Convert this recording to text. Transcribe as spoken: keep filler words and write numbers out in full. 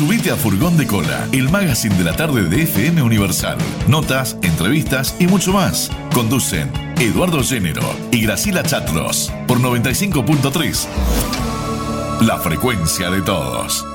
Subite a Furgón de Cola, el magazine de la tarde de F M Universal. Notas, entrevistas y mucho más. Conducen Eduardo Género y Graciela Chatros por noventa y cinco punto tres. La frecuencia de todos.